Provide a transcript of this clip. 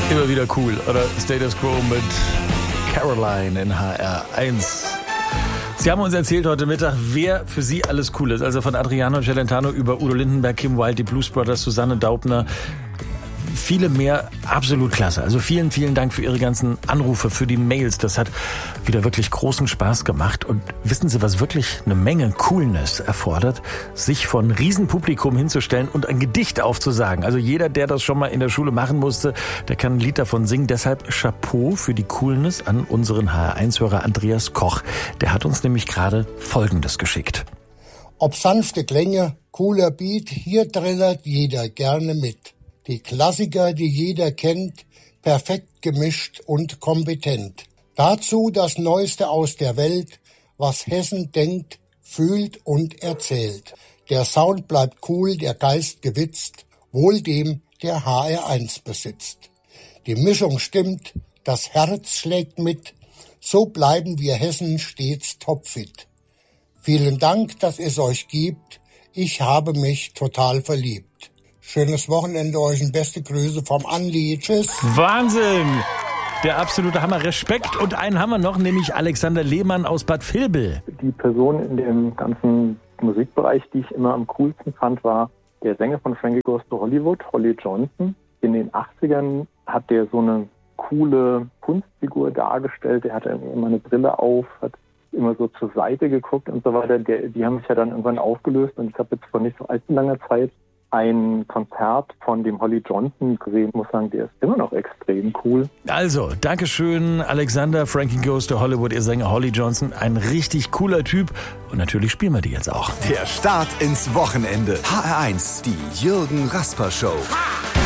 Immer wieder cool. Oder Status Quo mit Caroline in HR1. Sie haben uns erzählt heute Mittag, wer für Sie alles cool ist. Also von Adriano Celentano über Udo Lindenberg, Kim Wilde, die Blues Brothers, Susanne Daubner. Viele mehr, absolut klasse. Also vielen, vielen Dank für Ihre ganzen Anrufe, für die Mails. Das hat wieder wirklich großen Spaß gemacht. Und wissen Sie, was wirklich eine Menge Coolness erfordert? Sich vor ein Riesenpublikum hinzustellen und ein Gedicht aufzusagen. Also jeder, der das schon mal in der Schule machen musste, der kann ein Lied davon singen. Deshalb Chapeau für die Coolness an unseren HR1-Hörer Andreas Koch. Der hat uns nämlich gerade Folgendes geschickt. Ob sanfte Klänge, cooler Beat, hier trällert jeder gerne mit. Die Klassiker, die jeder kennt, perfekt gemischt und kompetent. Dazu das Neueste aus der Welt, was Hessen denkt, fühlt und erzählt. Der Sound bleibt cool, der Geist gewitzt, wohl dem, der HR1 besitzt. Die Mischung stimmt, das Herz schlägt mit, so bleiben wir Hessen stets topfit. Vielen Dank, dass es euch gibt, ich habe mich total verliebt. Schönes Wochenende euch und beste Grüße vom Andi. Tschüss. Wahnsinn! Der absolute Hammer. Respekt. Und einen haben wir noch, nämlich Alexander Lehmann aus Bad Vilbel. Die Person in dem ganzen Musikbereich, die ich immer am coolsten fand, war der Sänger von Frankie Goes to Hollywood, Holly Johnson. In den 80ern hat der so eine coole Kunstfigur dargestellt. Der hatte immer eine Brille auf, hat immer so zur Seite geguckt und so weiter. Die haben sich ja dann irgendwann aufgelöst und ich habe jetzt vor nicht so allzu langer Zeit ein Konzert von dem Holly Johnson gesehen. Ich muss sagen, der ist immer noch extrem cool. Also, Dankeschön, Alexander. Frankie Goes to Hollywood, ihr Sänger Holly Johnson. Ein richtig cooler Typ. Und natürlich spielen wir die jetzt auch. Der Start ins Wochenende. HR1, die Jürgen Rasper Show.